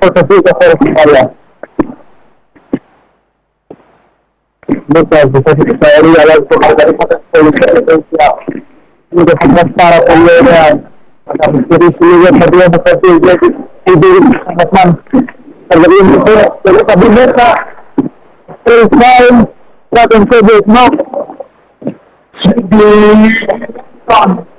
υποτεθεί και χώρες της παλιά. Δεν θα επιθέσει και στα αερία, αλλά το μαργαρίφατα της πολιτικής είναι το φαντάς πάρα πολύ ωραία να καθυστερήσει λίγο τα δύο μου φατίες γιατί η δίδυξη θα μας μάνει. Εργαλείο τώρα και εγώ θα μπει μέσα, free time, cut and save it now.